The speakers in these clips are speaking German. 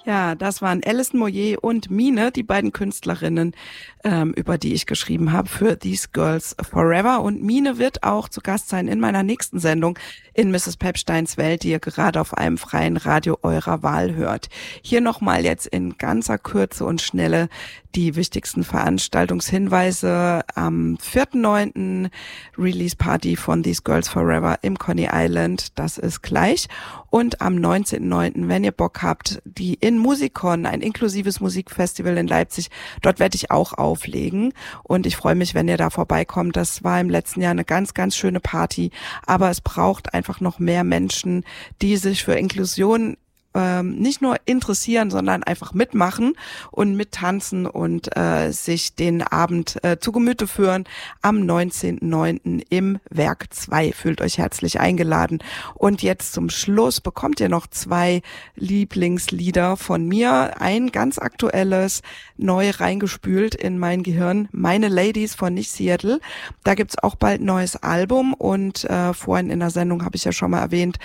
Ja, das waren Alison Moyet und Mine, die beiden Künstlerinnen, über die ich geschrieben habe für These Girls Forever. Und Mine wird auch zu Gast sein in meiner nächsten Sendung in Mrs. Pepsteins Welt, die ihr gerade auf einem freien Radio eurer Wahl hört. Hier nochmal jetzt in ganzer Kürze und Schnelle die wichtigsten Veranstaltungshinweise. Am 4.9. Release Party von These Girls Forever im Coney Island. Das ist gleich. Und am 19.9., wenn ihr Bock habt, die in Musikon, ein inklusives Musikfestival in Leipzig, dort werde ich auch auflegen. Und ich freue mich, wenn ihr da vorbeikommt. Das war im letzten Jahr eine ganz, ganz schöne Party. Aber es braucht einfach noch mehr Menschen, die sich für Inklusion nicht nur interessieren, sondern einfach mitmachen und mittanzen und sich den Abend zu Gemüte führen am 19.9. im Werk 2. Fühlt euch herzlich eingeladen. Und jetzt zum Schluss bekommt ihr noch 2 Lieblingslieder von mir. Ein ganz aktuelles, neu reingespült in mein Gehirn, Meine Ladies von Nicht Seattle. Da gibt's auch bald ein neues Album und vorhin in der Sendung habe ich ja schon mal erwähnt,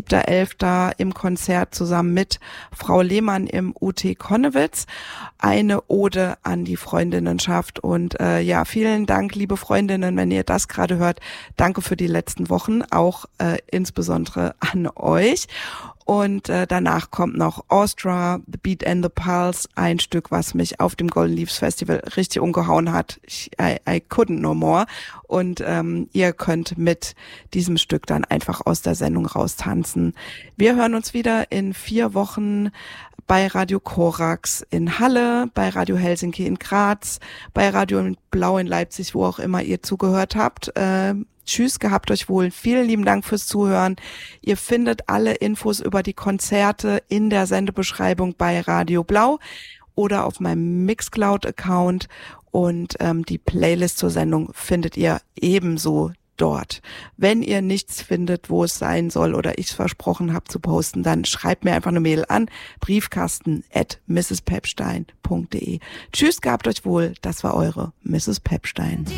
7.11. im Konzert zusammen mit Frau Lehmann im UT Konnewitz. Eine Ode an die Freundinnenschaft. Und ja, vielen Dank, liebe Freundinnen, wenn ihr das gerade hört. Danke für die letzten Wochen, auch insbesondere an euch. Und danach kommt noch Austria, The Beat and the Pulse, ein Stück, was mich auf dem Golden Leaves Festival richtig umgehauen hat. I couldn't no more. Und ihr könnt mit diesem Stück dann einfach aus der Sendung raustanzen. Wir hören uns wieder in 4 Wochen bei Radio Korax in Halle, bei Radio Helsinki in Graz, bei Radio Blau in Leipzig, wo auch immer ihr zugehört habt. Tschüss, gehabt euch wohl. Vielen lieben Dank fürs Zuhören. Ihr findet alle Infos über die Konzerte in der Sendebeschreibung bei Radio Blau oder auf meinem Mixcloud-Account und die Playlist zur Sendung findet ihr ebenso dort. Wenn ihr nichts findet, wo es sein soll oder ich es versprochen habe zu posten, dann schreibt mir einfach eine Mail an briefkasten@mrspepstein.de. Tschüss, gehabt euch wohl. Das war eure Mrs. Pepstein.